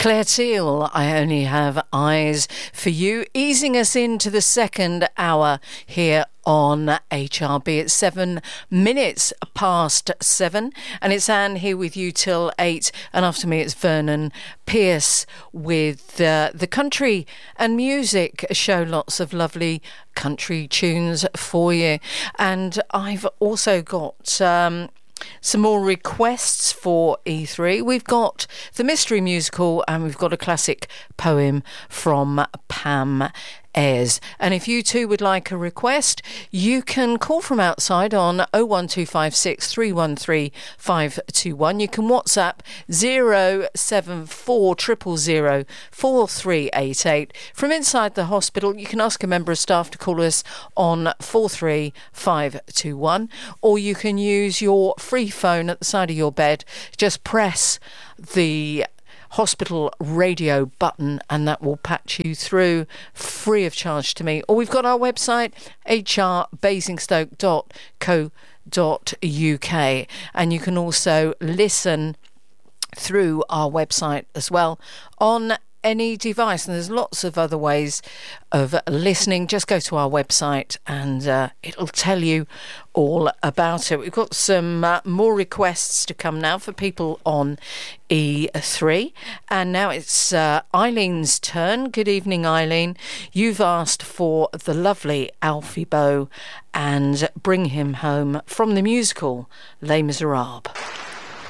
Claire Teal, I Only Have Eyes for You, easing us into the second hour here on HRB. It's 7 minutes past 7, and it's Anne here with you till 8, and after me it's Vernon Pierce with the country and music show. Lots of lovely country tunes for you, and I've also got some more requests for E3. We've got the mystery musical, and we've got a classic poem from Pam Ayres. And if you too would like a request, you can call from outside on 01256 313 521. You can WhatsApp 074 000 4388. From inside the hospital, you can ask a member of staff to call us on 43521, or you can use your free phone at the side of your bed. Just press the hospital radio button and that will patch you through free of charge to me. Or we've got our website, hr basingstoke.co.uk, and you can also listen through our website as well on any device, and there's lots of other ways of listening. Just go to our website and it'll tell you all about it. We've got some more requests to come now for people on E3, and now it's Eileen's turn. Good evening, Eileen. You've asked for the lovely Alfie Boe and Bring Him Home from the musical Les Miserables.